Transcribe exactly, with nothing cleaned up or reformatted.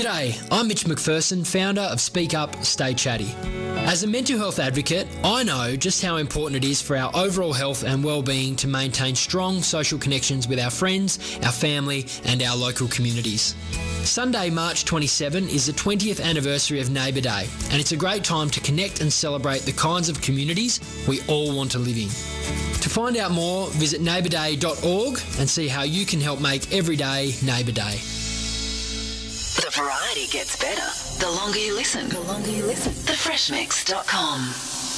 G'day, I'm Mitch McPherson, founder of Speak Up, Stay Chatty. As a mental health advocate, I know just how important it is for our overall health and well-being to maintain strong social connections with our friends, our family and our local communities. Sunday, March twenty-seventh is the twentieth anniversary of Neighbour Day, and it's a great time to connect and celebrate the kinds of communities we all want to live in. To find out more, visit neighbour day dot org and see how you can help make every day Neighbour Day. The variety gets better the longer you listen. The longer you listen. the fresh mix dot com